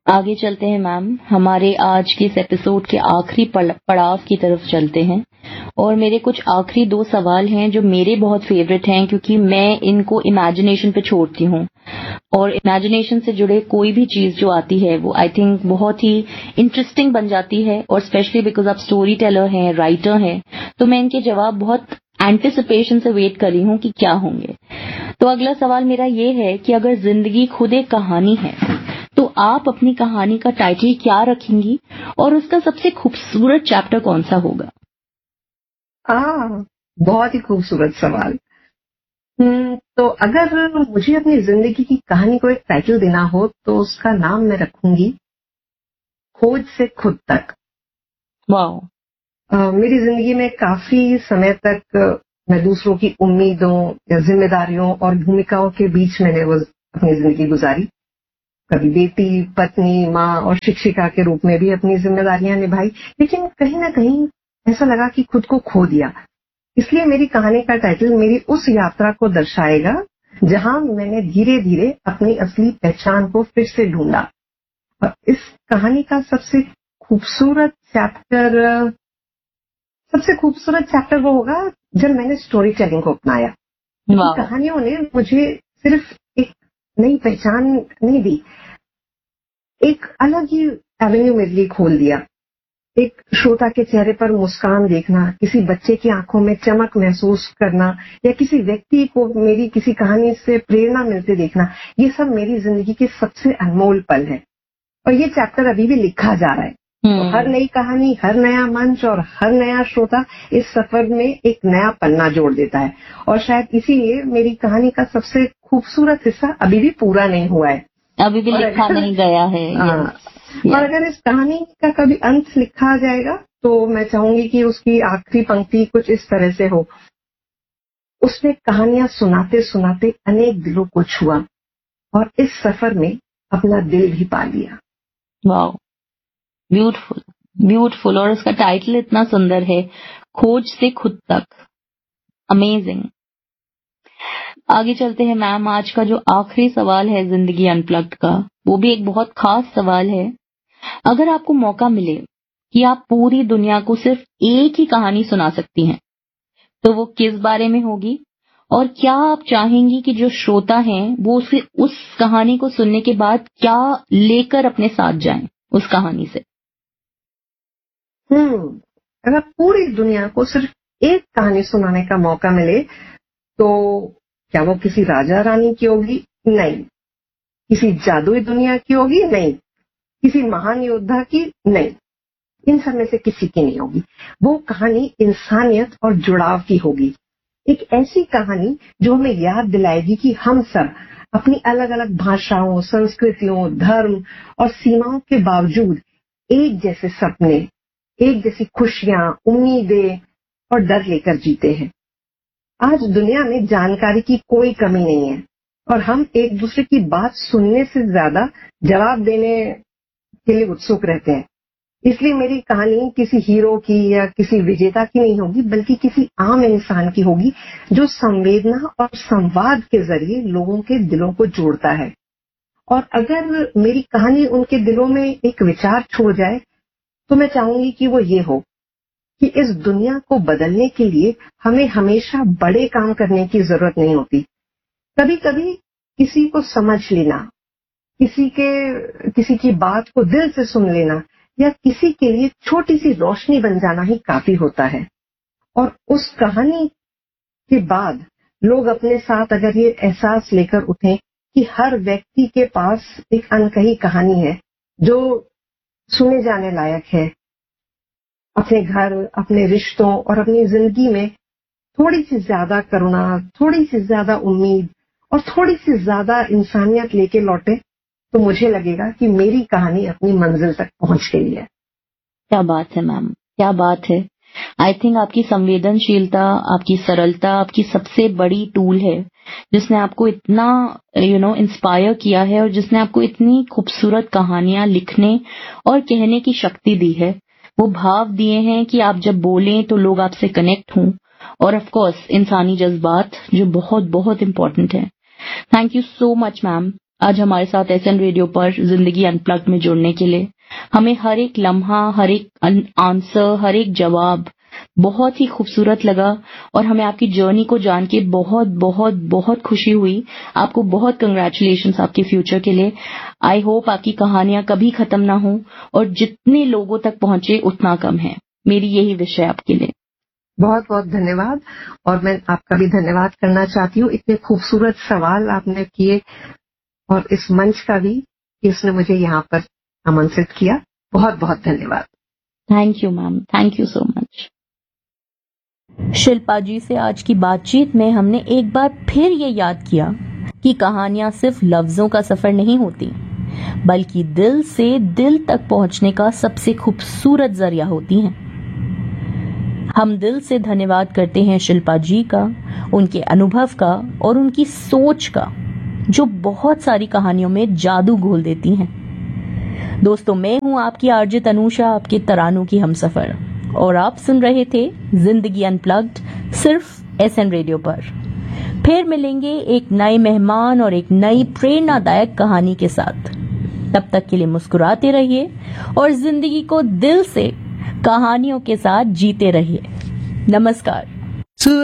आगे चलते हैं मैम, हमारे आज के इस एपिसोड के आखिरी पड़ाव की तरफ चलते हैं और मेरे कुछ आखिरी 2 सवाल हैं जो मेरे बहुत फेवरेट हैं क्योंकि मैं इनको इमेजिनेशन पे छोड़ती हूँ और इमेजिनेशन से जुड़े कोई भी चीज जो आती है वो आई थिंक बहुत ही इंटरेस्टिंग बन जाती है और स्पेशली बिकॉज आप स्टोरी टेलर हैं, राइटर हैं, तो मैं इनके जवाब बहुत एंटिसिपेशन से वेट कर रही हूँ कि क्या होंगे। तो अगला सवाल मेरा ये है कि अगर जिंदगी खुद एक कहानी है तो आप अपनी कहानी का टाइटल क्या रखेंगी और उसका सबसे खूबसूरत चैप्टर कौन सा होगा? बहुत ही खूबसूरत सवाल। तो अगर मुझे अपनी जिंदगी की कहानी को एक टाइटल देना हो तो उसका नाम मैं रखूंगी खोज से खुद तक। वाओ। मेरी जिंदगी में काफी समय तक मैं दूसरों की उम्मीदों या जिम्मेदारियों और भूमिकाओं के बीच मैंने वो अपनी जिंदगी गुजारी। कभी बेटी, पत्नी, माँ और शिक्षिका के रूप में भी अपनी जिम्मेदारियां निभाई, लेकिन कहीं ना कहीं ऐसा लगा कि खुद को खो दिया। इसलिए मेरी कहानी का टाइटल मेरी उस यात्रा को दर्शाएगा जहां मैंने धीरे धीरे अपनी असली पहचान को फिर से ढूंढा। और इस कहानी का सबसे खूबसूरत चैप्टर वो होगा जब मैंने स्टोरी टेलिंग को अपनाया। कहानियों ने मुझे सिर्फ एक नई पहचान नहीं दी, एक अलग ही एवेन्यू मेरे लिए खोल दिया। एक श्रोता के चेहरे पर मुस्कान देखना, किसी बच्चे की आंखों में चमक महसूस करना या किसी व्यक्ति को मेरी किसी कहानी से प्रेरणा मिलते देखना, ये सब मेरी जिंदगी के सबसे अनमोल पल है। और ये चैप्टर अभी भी लिखा जा रहा है। तो हर नई कहानी, हर नया मंच और हर नया श्रोता इस सफर में एक नया पन्ना जोड़ देता है। और शायद इसीलिए मेरी कहानी का सबसे खूबसूरत हिस्सा अभी भी पूरा नहीं हुआ है, अभी भी लिखा नहीं गया है। और अगर इस कहानी का कभी अंत लिखा जाएगा तो मैं चाहूंगी कि उसकी आखिरी पंक्ति कुछ इस तरह से हो, उसने कहानियां सुनाते सुनाते अनेक दिलों को छुआ और इस सफर में अपना दिल भी पा लिया। Wow, beautiful, beautiful. और इसका टाइटल इतना सुंदर है, खोज से खुद तक। अमेजिंग। आगे चलते हैं मैम, आज का जो आखिरी सवाल है जिंदगी अनप्लग्ड का, वो भी एक बहुत खास सवाल है। अगर आपको मौका मिले कि आप पूरी दुनिया को सिर्फ एक ही कहानी सुना सकती हैं, तो वो किस बारे में होगी और क्या आप चाहेंगी कि जो श्रोता हैं वो उस कहानी को सुनने के बाद क्या लेकर अपने साथ जाएं उस कहानी से? अगर पूरी दुनिया को सिर्फ एक कहानी सुनाने का मौका मिले तो क्या वो किसी राजा रानी की होगी? नहीं। किसी जादुई दुनिया की होगी? नहीं। किसी महान योद्धा की? नहीं। इन सब में से किसी की नहीं होगी। वो कहानी इंसानियत और जुड़ाव की होगी। एक ऐसी कहानी जो हमें याद दिलाएगी कि हम सब अपनी अलग अलग भाषाओं, संस्कृतियों, धर्म और सीमाओं के बावजूद एक जैसे सपने, एक जैसी खुशियां, उम्मीदें और डर लेकर जीते हैं। आज दुनिया में जानकारी की कोई कमी नहीं है और हम एक दूसरे की बात सुनने से ज्यादा जवाब देने के लिए उत्सुक रहते हैं। इसलिए मेरी कहानी किसी हीरो की या किसी विजेता की नहीं होगी, बल्कि किसी आम इंसान की होगी जो संवेदना और संवाद के जरिए लोगों के दिलों को जोड़ता है। और अगर मेरी कहानी उनके दिलों में एक विचार छोड़ जाए तो मैं चाहूंगी कि वो ये हो कि इस दुनिया को बदलने के लिए हमें हमेशा बड़े काम करने की जरूरत नहीं होती। कभी कभी किसी को समझ लेना, किसी की बात को दिल से सुन लेना या किसी के लिए छोटी सी रोशनी बन जाना ही काफी होता है। और उस कहानी के बाद लोग अपने साथ अगर ये एहसास लेकर उठें कि हर व्यक्ति के पास एक अनकही कहानी है जो सुने जाने लायक है, अपने घर, अपने रिश्तों और अपनी जिंदगी में थोड़ी सी ज्यादा करुणा, थोड़ी सी ज्यादा उम्मीद और थोड़ी सी ज्यादा इंसानियत लेके लौटे, तो मुझे लगेगा कि मेरी कहानी अपनी मंजिल तक पहुंच गई है। क्या बात है मैम, क्या बात है। आई थिंक आपकी संवेदनशीलता, आपकी सरलता आपकी सबसे बड़ी टूल है जिसने आपको इतना इंस्पायर किया है और जिसने आपको इतनी खूबसूरत कहानियां लिखने और कहने की शक्ति दी है। वो भाव दिए हैं कि आप जब बोलें तो लोग आपसे कनेक्ट हों, और ऑफ कोर्स इंसानी जज्बात जो बहुत बहुत इम्पोर्टेंट है। Thank you so much ma'am. आज हमारे साथ एसएन रेडियो पर जिंदगी अनप्लग्ड में जुड़ने के लिए। हमें हर एक लम्हा, हर एक आंसर, हर एक जवाब बहुत ही खूबसूरत लगा और हमें आपकी जर्नी को जान के बहुत बहुत बहुत खुशी हुई। आपको बहुत कंग्रेचुलेशंस आपके फ्यूचर के लिए। आई होप आपकी कहानियां कभी खत्म ना हो और जितने लोगों तक पहुंचे उतना कम है। मेरी यही विश है आपके लिए। बहुत बहुत धन्यवाद। और मैं आपका भी धन्यवाद करना चाहती हूँ, इतने खूबसूरत सवाल आपने किए और इस मंच का भी कि इसने मुझे यहाँ पर आमंत्रित किया। बहुत बहुत धन्यवाद। Thank you ma'am, thank you so much. Shilpa जी से आज की बातचीत में हमने एक बार फिर ये याद किया कि कहानियां सिर्फ लफ्जों का सफर नहीं होती, बल्कि दिल से दिल तक पहुंचने का सबसे खूबसूरत जरिया होती हैं। हम दिल से धन्यवाद करते हैं शिल्पा जी का, उनके अनुभव का और उनकी सोच का, जो बहुत सारी कहानियों में जादू घोल देती हैं। दोस्तों, मैं हूं आपकी आरजे तनूषा, आपके तरानों की हमसफर, और आप सुन रहे थे जिंदगी अनप्लग्ड सिर्फ एसएन रेडियो पर। फिर मिलेंगे एक नए मेहमान और एक नई प्रेरणादायक कहानी के साथ। तब तक के लिए मुस्कुराते रहिए और जिंदगी को दिल से कहानियों के साथ जीते रहिए। नमस्कार।